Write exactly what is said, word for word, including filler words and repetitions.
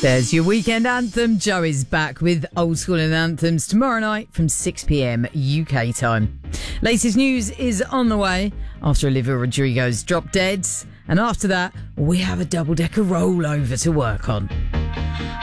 There's your weekend anthem. Joey's back with Old School and Anthems tomorrow night from six p.m. U K time. Latest news is on the way after Olivia Rodrigo's Drop Deads. And after that, we have a double-decker rollover to work on.